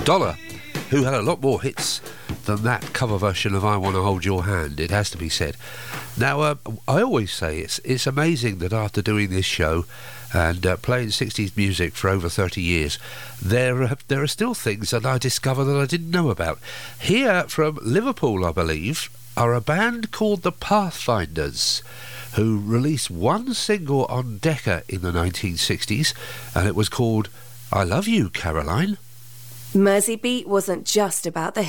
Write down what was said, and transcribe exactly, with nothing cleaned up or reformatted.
Dollar, who had a lot more hits than that cover version of I Want to Hold Your Hand, it has to be said. Now, uh, I always say it's it's amazing that after doing this show and uh, playing sixties music for over thirty years, there are, there are still things that I discover that I didn't know about. Here from Liverpool, I believe, are a band called the Pathfinders, who released one single on Decca in the nineteen sixties, and it was called I Love You, Caroline. Mersey Beat wasn't just about the